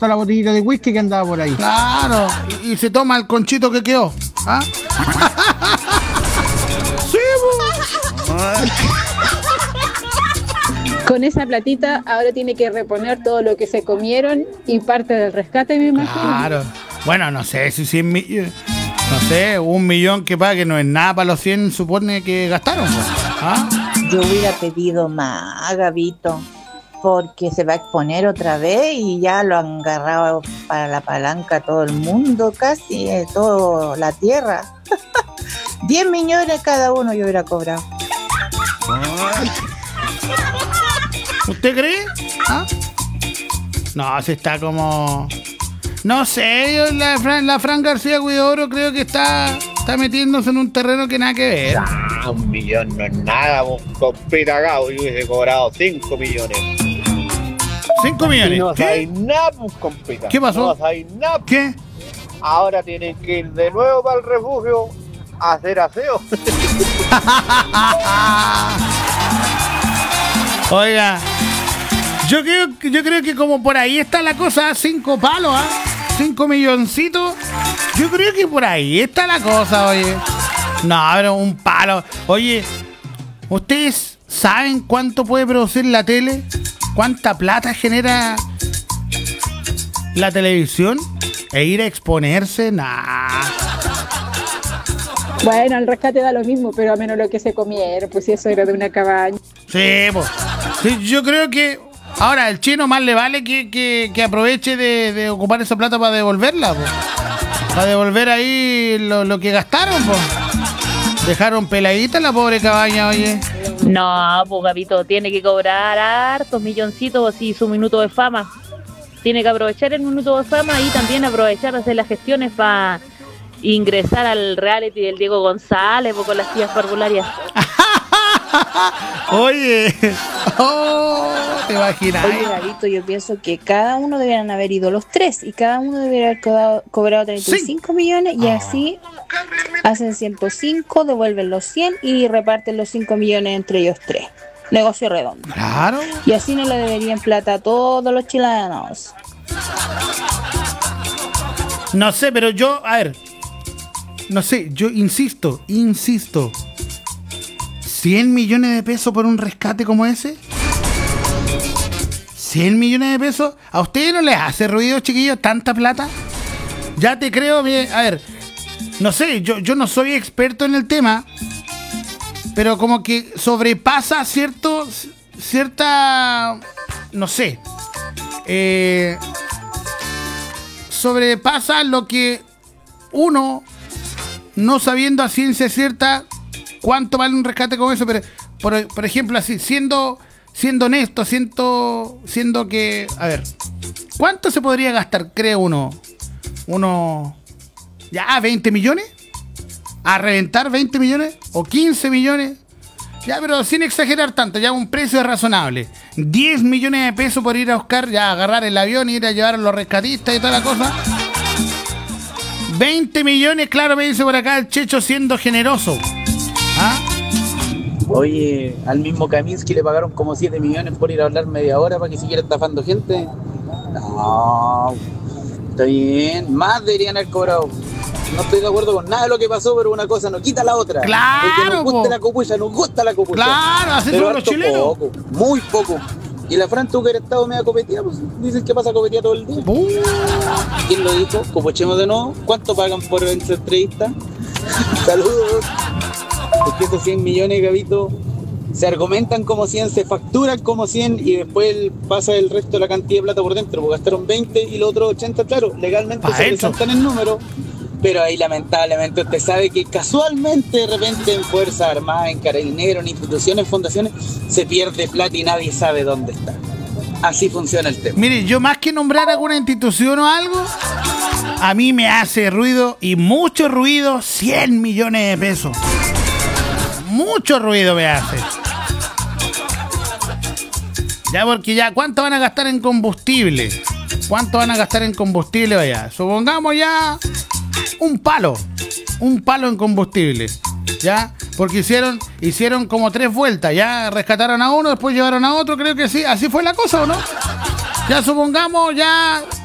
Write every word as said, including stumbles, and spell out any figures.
toda la botellita de whisky que andaba por ahí. Claro, y, y se toma el conchito que quedó. ¿Ah? Sí, Con esa platita ahora tiene que reponer todo lo que se comieron y parte del rescate, me imagino. Claro. Bueno, no sé si cien millones. No sé, un millón que pague no es nada para los cien, supone que gastaron. ¿Ah? Yo hubiera pedido más, Gabito, porque se va a exponer otra vez y ya lo han agarrado para la palanca todo el mundo, casi, eh, toda la tierra. diez millones cada uno yo hubiera cobrado. ¿Usted cree? ¿Ah? No, se está como... No sé, yo la, Fran, la Fran García Huidobro creo que está, está metiéndose en un terreno que nada que ver. Ah, un millón no es nada, vos, compita Gabo, yo hubiese cobrado cinco millones. ¿Cinco millones? Y no ¿Qué? sabéis nada, pues, compita. ¿Qué pasó? No sabéis nada. ¿Qué? Ahora tienen que ir de nuevo para el refugio a hacer aseo. Oiga, yo creo, yo creo que como por ahí está la cosa, cinco palos, ¿ah? Cinco milloncitos. Yo creo que por ahí está la cosa, oye. No, pero un palo. Oye, ¿ustedes saben cuánto puede producir la tele? ¿Cuánta plata genera la televisión? E ir a exponerse, nah. Bueno, el rescate da lo mismo, pero a menos lo que se comieron, pues si eso era de una cabaña. Sí, pues. Sí, yo creo que ahora el chino más le vale que, que, que aproveche de, de ocupar esa plata para devolverla, pues. Para devolver ahí lo, lo que gastaron, pues. Dejaron peladita la pobre cabaña, oye. No, pues Gabito, tiene que cobrar hartos milloncitos y su minuto de fama. Tiene que aprovechar el minuto de fama y también aprovechar de hacer las gestiones para ingresar al reality del Diego González pues, con las tías parvularias. Oye, oh, te imaginas. Oye, Gabito, yo pienso que cada uno debieran haber ido los tres y cada uno debería haber cobrado, cobrado treinta y cinco sí. millones y así hacen ciento cinco, devuelven los cien y reparten los cinco millones entre ellos tres. Negocio redondo. Claro. Y así no le deberían plata a todos los chilenos. No sé, pero yo, a ver, no sé, yo insisto, insisto. ¿cien millones de pesos por un rescate como ese? ¿cien millones de pesos? ¿A ustedes no les hace ruido, chiquillos, tanta plata? Ya te creo, bien, a ver, no sé, yo, yo no soy experto en el tema, pero como que sobrepasa cierto, cierta, no sé, eh, sobrepasa lo que uno, no sabiendo a ciencia cierta cuánto vale un rescate como eso, pero por, por ejemplo así, siendo, siendo honesto, siendo, siendo que, a ver, ¿cuánto se podría gastar, cree uno? Uno, ya, veinte millones, a reventar veinte millones o quince millones, ya, pero sin exagerar tanto, ya un precio razonable, diez millones de pesos por ir a buscar, ya agarrar el avión, ir a llevar a los rescatistas y toda la cosa. veinte millones, claro, me dice por acá el Checho siendo generoso. ¿Ah? Oye, al mismo Kaminsky le pagaron como siete millones por ir a hablar media hora para que siguiera estafando gente. No, está bien, más deberían haber cobrado. No estoy de acuerdo con nada de lo que pasó, pero una cosa no quita la otra. Claro, porque nos gusta la copucha, nos gusta la copucha. Claro, así son los chilenos. Poco, muy poco. Y la Fran, tú que eres estado media copeteada, pues dicen que pasa copeteada todo el día. Uh. ¿Quién lo dijo? Copochemos de nuevo. ¿Cuánto pagan por esta entrevista? Saludos. Es que esos cien millones, Gabito, se argumentan como cien, se facturan como cien y después pasa el resto de la cantidad de plata por dentro, porque gastaron veinte y los otros ochenta, claro, legalmente se resaltan el número, pero ahí lamentablemente usted sabe que casualmente de repente en Fuerzas Armadas, en Carabineros, en instituciones, en fundaciones, se pierde plata y nadie sabe dónde está. Así funciona el tema. Mire, yo más que nombrar alguna institución o algo, a mí me hace ruido y mucho ruido cien millones de pesos. Mucho ruido me hace. Ya, porque ya, ¿cuánto van a gastar en combustible? ¿Cuánto van a gastar en combustible allá? Supongamos ya un palo. Un palo en combustible. ¿Ya? Porque hicieron, hicieron como tres vueltas. Ya rescataron a uno, después llevaron a otro. Creo que sí. Así fue la cosa, ¿o no? Ya supongamos ya